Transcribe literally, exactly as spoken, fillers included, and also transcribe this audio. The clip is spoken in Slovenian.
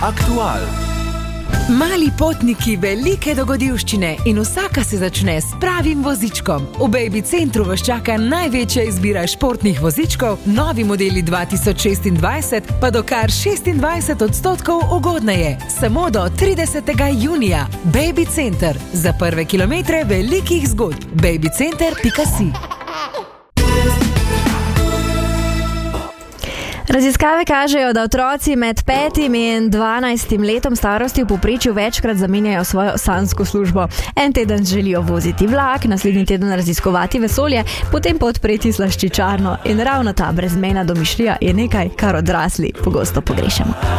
Aktual. Mali potniki, velike dogodivščine in vsaka se začne s pravim vozičkom. V Baby Centru vas čaka največja izbira športnih vozičkov, novi modeli dva tisoč šestindvajset pa do kar šestindvajset odstotkov ugodneje. Samo do tridesetega junija. Baby Center. Za prve kilometre velikih zgodb. babycenter pika si. Raziskave kažejo, da otroci med petim in dvanajstim letom starosti v povprečju večkrat zamenjajo svojo sanjsko službo. En teden želijo voziti vlak, naslednji teden raziskovati vesolje, potem pa odpreti slaščičarno. In ravno ta brezmejna domišljija je nekaj, kar odrasli pogosto pogrešamo.